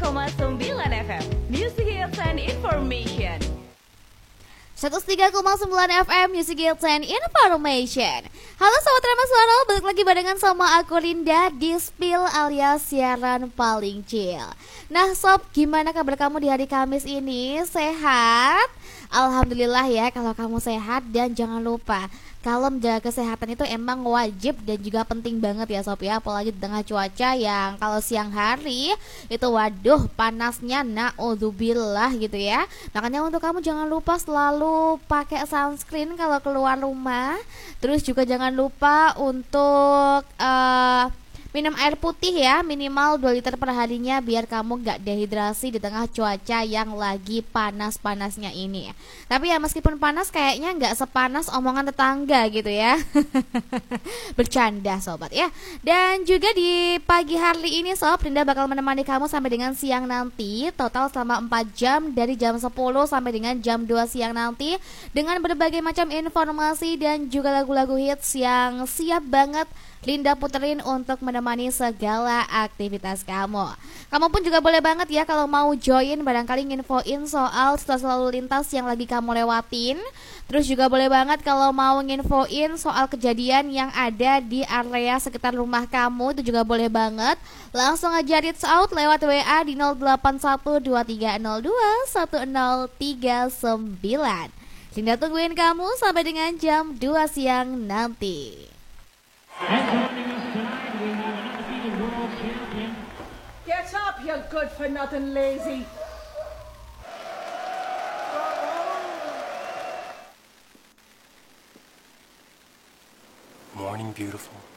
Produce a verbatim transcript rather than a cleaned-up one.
koma sembilan F M, Music Hits and Information. seratus tiga koma sembilan F M Music Hits and Information. Halo Sobat Rama Suara, balik lagi barengan sama aku Linda di Spill alias siaran paling chill. Nah Sob, gimana kabar kamu di hari Kamis ini? Sehat? Alhamdulillah ya kalau kamu sehat, dan jangan lupa kalau menjaga kesehatan itu emang wajib dan juga penting banget ya Sob ya. Apalagi di tengah cuaca yang kalau siang hari itu waduh panasnya naudzubillah gitu ya. Makanya untuk kamu jangan lupa selalu pakai sunscreen kalau keluar rumah. Terus juga jangan lupa untuk uh, minum air putih ya, minimal dua liter per harinya biar kamu gak dehidrasi di tengah cuaca yang lagi panas-panasnya ini. Tapi ya meskipun panas kayaknya gak sepanas omongan tetangga gitu ya. Bercanda sobat ya. Dan juga di pagi hari ini sob, Linda bakal menemani kamu sampai dengan siang nanti. Total selama empat jam dari jam sepuluh sampai dengan jam dua siang nanti, dengan berbagai macam informasi dan juga lagu-lagu hits yang siap banget Linda puterin untuk menemani segala aktivitas kamu. Kamu pun juga boleh banget ya kalau mau join, barangkali nginfoin soal situasi lalu lintas yang lagi kamu lewatin. Terus juga boleh banget kalau mau nginfoin soal kejadian yang ada di area sekitar rumah kamu, itu juga boleh banget. Langsung aja reach out lewat W A di nol delapan satu dua tiga nol dua satu nol tiga sembilan. Linda tungguin kamu sampai dengan jam dua siang nanti. And joining us tonight, we have an undefeated world champion. Get up, you good-for-nothing lazy. Morning, beautiful.